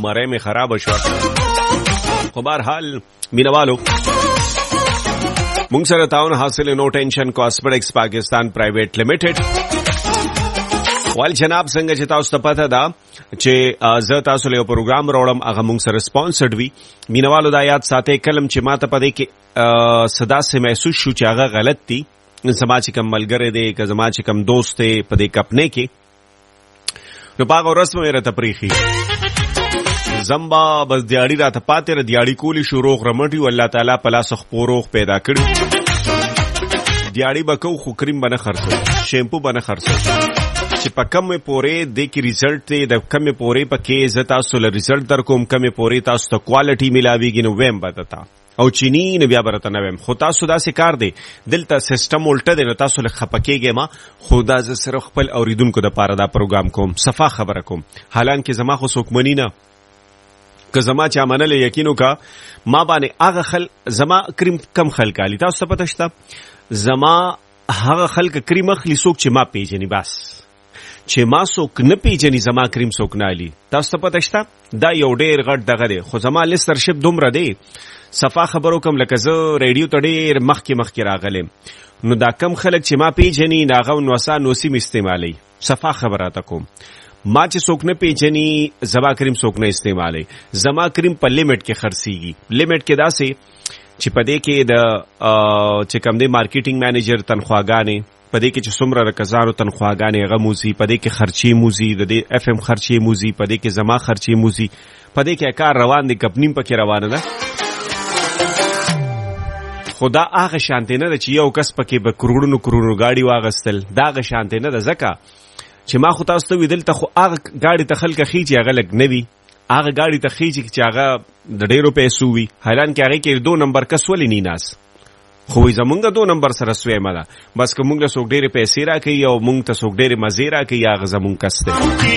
مړی مې خراب شو. خو بهرحال مینوالو مونږ سره تعاون حاصل نو ټینشن کاسمیټکس پاکستان پرایویټ لیمیټډ. وال جناب څنګه چې تاسو ته پته ده چې زه تاسو له پروګرام راوړم هغه مونږ سره سپانسرډ وي. مینوالو دا یاد ساتئ کلم چې ماته پدې کې صدا سے محسوس شو چې هغه غلط دي، زما چې کم ملګری دی که زما چې کم دوست دی په دې کپنې کې، نو په هغه ورځ مې راته پریښي زمبا بس دیاړي راته پاتې را دیاړي کولی شو روغ رمټي و الله تعالی په لاس خپور روغ پیدا کړي. دیاړي به کو خو کریم به نه خرڅو، شیمپو به نه خرڅو چې په کمې پورې د کې ریزلټ دی، د کمې پورې په کې زه تاسو له ریزلټ در کوم، کمې پورې تاسو ته کوالټي ملاویږي نو ویم به دته او چینی نه بیا برته نه ویم. خو تاسو داسې کار دی دلته سیستم الټه دی نو تاسو له خپه کېږئ. ما خو دا زه صرف خپل اوریدونکو دپاره دا پروګرام کوم، صفا خبره کوم. حالانکې زما خو څوک مني نه، که زما چا منلی یقین وکړه ما باندې هغه زما کریم کم خلک اخلي. تاسو ته پته شته زما هغه خلک کریم اخلي څوک چې ما پیژني، بس چې ما څوک نه پیژني زما کریم څوک نه اخلي. تاسو ته پته شته دا یو ډېر غټ دغه دی. خو زما لیسټرشپ دومره دی، صفا خبرو کوم لکه زه ریډیو ته ډېر مخکې راغلم، نو دا کم خلک چې ما پیژني نو هغه نوسا نوسیم استعمالوي. صفا خبراته کوم ما چې څوک نه پیژني زما کریم څوک نه استعمالوي. زما کریم په لیمټ کې خرڅیږي. لیمټ کې داسې چې په دې کې د چې کوم دی مارکیټینګ مینیجر تنخواګانې، په دې کې چې څومره رکزانو تنخواګانې هغه موزي، په دې کې خرچې موزي، د دې اف ام خرچې موزي، په دې کې زما خرچې موزي، په دې کې کار روان دی، کمپنیم پکې روانه ده. خدا هغه شانته نه ده چې یو کس پکې به کروڑونو گاډي واغستل، دا هغه شانته نه ده. ځکه چې ما خو تاسو ته وی دلته خو هغه گاډي ته خلک خيچي هغه لګ نه وي، هغه گاډي ته خيچي چې هغه د ډېرو پیسو وي، حالانکه هغه کې 2 نمبر کس ولې نه ناس. خو زمونږ 2 نمبر سره سوې مله بس که مونږ له څوک ډېرې پیسې راکوي او مونږ ته څوک ډېرې مزې راکوي هغه زمونږ کس دی.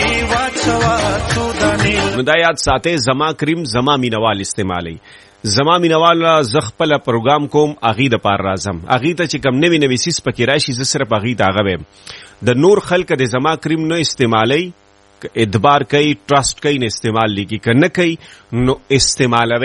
نو دا یاد ساتئ زما کریم زما مینوال استعمالوي. زما مینوال زه خپله پروګرام کوم هغې دپاره راځم، هغې ته چې کوم نوي نوي څیز پکې راشي زه صرف هغې ته هغه ویم. د نور خلک د زما کریم نه استعمالوي، ادبار کوي ټرسټ کوي نه استعمال لیکي، که نه کوي نو استعمالوي